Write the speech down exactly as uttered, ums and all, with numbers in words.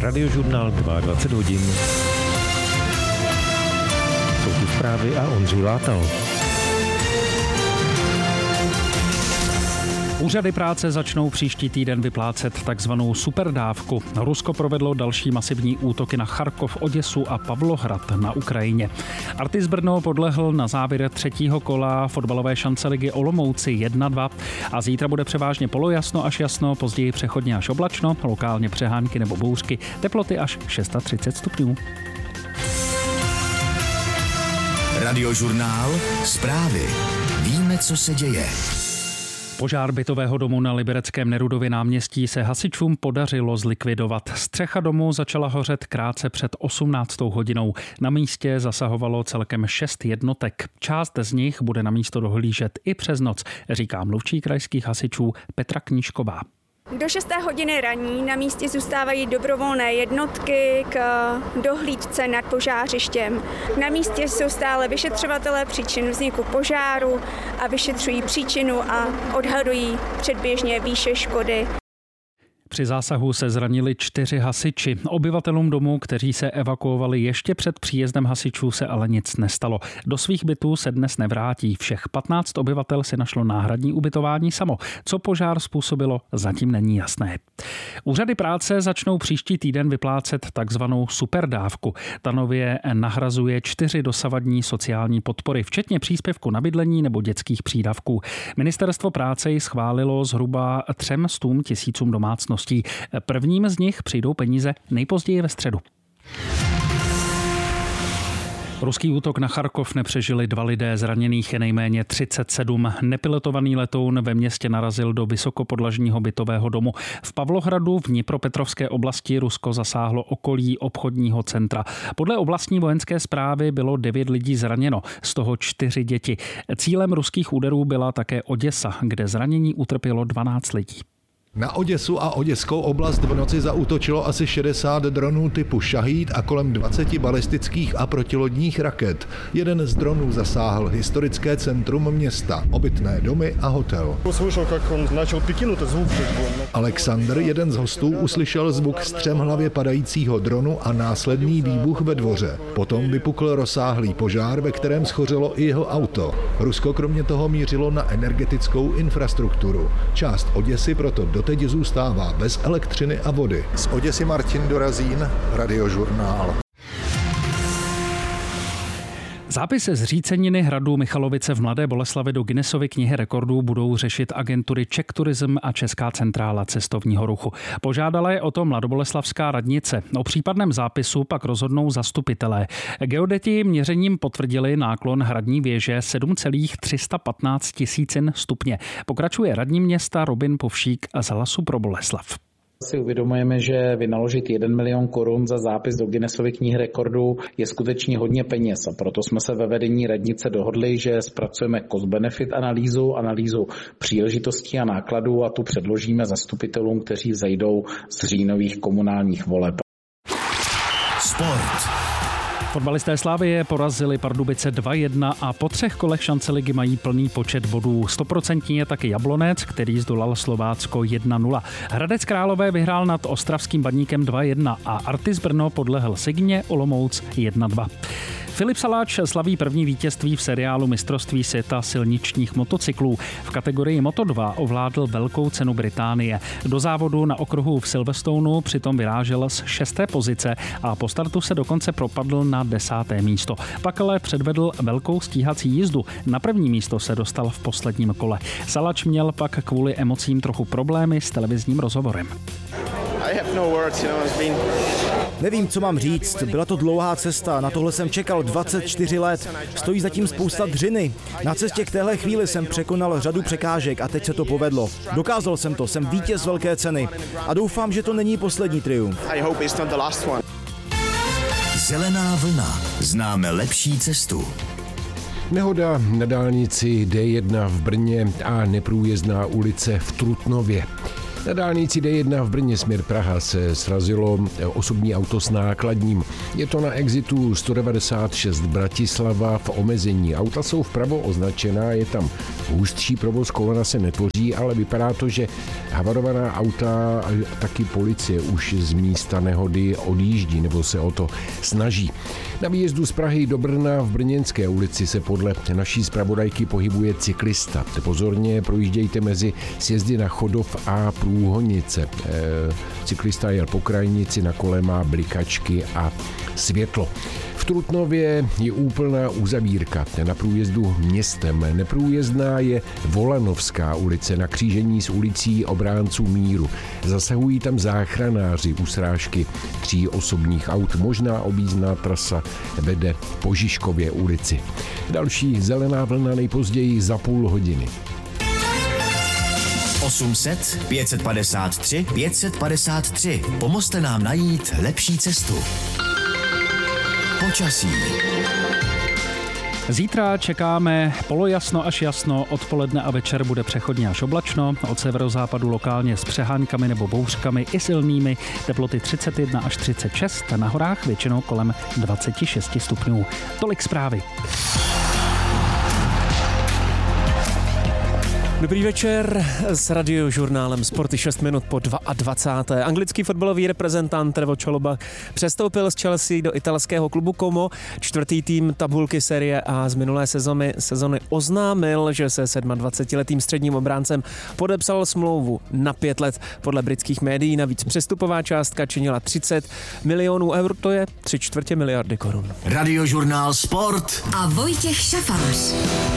Radiožurnál dvacet dva hodin. Jsou tu zprávy a Ondřej Látal. Úřady práce začnou příští týden vyplácet takzvanou superdávku. Rusko provedlo další masivní útoky na Charkov, Oděsu a Pavlohrad na Ukrajině. Artis Brno podlehl na závěr třetího kola fotbalové šance ligy Olomouci jedna dva a zítra bude převážně polojasno až jasno, později přechodně až oblačno, lokálně přehánky nebo bouřky, teploty až třicet šest stupňů. Radiožurnál, zprávy. Víme, co se děje. Požár bytového domu na libereckém Nerudově náměstí se hasičům podařilo zlikvidovat. Střecha domu začala hořet krátce před osmnáctou hodinou. Na místě zasahovalo celkem šest jednotek. Část z nich bude na místo dohlížet i přes noc, říká mluvčí krajských hasičů Petra Knížková. Do šesté hodiny raní na místě zůstávají dobrovolné jednotky k dohlídce nad požářištěm. Na místě jsou stále vyšetřovatelé příčin vzniku požáru a vyšetřují příčinu a odhadují předběžně výše škody. Při zásahu se zranili čtyři hasiči. Obyvatelům domu, kteří se evakuovali ještě před příjezdem hasičů, se ale nic nestalo. Do svých bytů se dnes nevrátí. Všech patnáct obyvatel si našlo náhradní ubytování samo. Co požár způsobilo, zatím není jasné. Úřady práce začnou příští týden vyplácet takzvanou superdávku. Ta nově nahrazuje čtyři dosavadní sociální podpory, včetně příspěvku na bydlení nebo dětských přídavků. Ministerstvo práce ji schválilo zhruba třem stům tisícům domácností. Prvním z nich přijdou peníze nejpozději ve středu. Ruský útok na Charkov nepřežili dva lidé, zraněných je nejméně třicet sedm. Nepilotovaný letoun ve městě narazil do vysokopodlažního bytového domu. V Pavlohradu v Dnipropetrovské oblasti Rusko zasáhlo okolí obchodního centra. Podle oblastní vojenské správy bylo devět lidí zraněno, z toho čtyři děti. Cílem ruských úderů byla také Oděsa, kde zranění utrpělo dvanáct lidí. Na Oděsu a oděskou oblast v noci zaútočilo asi šedesát dronů typu Šahíd a kolem dvacet balistických a protilodních raket. Jeden z dronů zasáhl historické centrum města, obytné domy a hotel. Alexandr, jeden z hostů, uslyšel zvuk střemhlavě padajícího dronu a následný výbuch ve dvoře. Potom vypukl rozsáhlý požár, ve kterém schořelo i jeho auto. Rusko kromě toho mířilo na energetickou infrastrukturu. Část Oděsy proto do teď zůstává bez elektřiny a vody. Z Oděsy Martin Dorazín, Radiožurnál. Zápis z říceniny hradu Michalovice v Mladé Boleslavi do Guinnessovy knihy rekordů budou řešit agentury Czech Tourism a Česká centrála cestovního ruchu. Požádala je o to mladoboleslavská radnice. O případném zápisu pak rozhodnou zastupitelé. Geodeti měřením potvrdili náklon hradní věže sedm celá tři sta patnáct tisícin stupně. Pokračuje radní města Robin Povšík z Hlasu pro Boleslav. Si uvědomujeme, že vynaložit jeden milion korun za zápis do Guinnessovy knihy rekordů je skutečně hodně peněz a proto jsme se ve vedení radnice dohodli, že zpracujeme cost-benefit analýzu, analýzu příležitostí a nákladů a tu předložíme zastupitelům, kteří vzejdou z říjnových komunálních voleb. Sport. Fotbalisté Slavie porazili Pardubice dva jedna a po třech kolech šance ligy mají plný počet bodů. Stoprocentní je taky Jablonec, který zdolal Slovácko jedna nula. Hradec Králové vyhrál nad ostravským Baníkem dva jedna a Artis Brno podlehl Signě Olomouc jedna dva. Filip Saláč slaví první vítězství v seriálu mistrovství světa silničních motocyklů. V kategorii Moto dva ovládl velkou cenu Británie. Do závodu na okruhu v Silverstonu přitom vyrážel z šesté pozice a po startu se dokonce propadl na desáté místo. Pak ale předvedl velkou stíhací jízdu. Na první místo se dostal v posledním kole. Saláč měl pak kvůli emocím trochu problémy s televizním rozhovorem. Nevím, co mám říct. Byla to dlouhá cesta, na tohle jsem čekal dvacet čtyři let. Stojí zatím spousta dřiny. Na cestě k téhle chvíli jsem překonal řadu překážek a teď se to povedlo. Dokázal jsem to, jsem vítěz velké ceny a doufám, že to není poslední triumf. Zelená vlna. Známe lepší cestu. Nehoda na dálnici D jedna v Brně a neprůjezdná ulice v Trutnově. Na dálnici D jedna v Brně směr Praha se srazilo osobní auto s nákladním. Je to na exitu sto devadesát šest Bratislava v omezení. Auta jsou vpravo označená, je tam hustší provoz, kolona se netvoří, ale vypadá to, že havarovaná auta a taky policie už z místa nehody odjíždí nebo se o to snaží. Na výjezdu z Prahy do Brna v Brněnské ulici se podle naší zpravodajky pohybuje cyklista. Pozorně projíždějte mezi sjezdy na Chodov a Průhonice. E, cyklista jel po krajnici, na kole má blikačky a světlo. V Trutnově je úplná uzavírka na průjezdu městem. Neprůjezdná je Volanovská ulice na křížení s ulicí Obránců míru. Zasahují tam záchranáři u srážky tří osobních aut. Možná objízdná trasa vede po Žižkově ulici. Další zelená vlna nejpozději za půl hodiny. osm set, pět padesát tři, pět padesát tři. Pomozte nám najít lepší cestu. Počasí. Zítra čekáme polojasno až jasno, odpoledne a večer bude přechodně až oblačno, od severozápadu lokálně s přehánkami nebo bouřkami i silnými, teploty třicet jedna až třicet šest, na horách většinou kolem dvacet šest stupňů. Tolik zprávy. Dobrý večer s radiožurnálem Sporty šest minut po dvacáté druhé Anglický fotbalový reprezentant Trevoh Chalobah přestoupil z Chelsea do italského klubu Como. Čtvrtý tým tabulky Serie A z minulé sezony, sezony oznámil, že se dvacetisedmiletým středním obráncem podepsal smlouvu na pět let. Podle britských médií navíc přestupová částka činila třicet milionů eur, to je tři čtvrtě miliardy korun. Radiožurnál Sport a Vojtěch Šafář.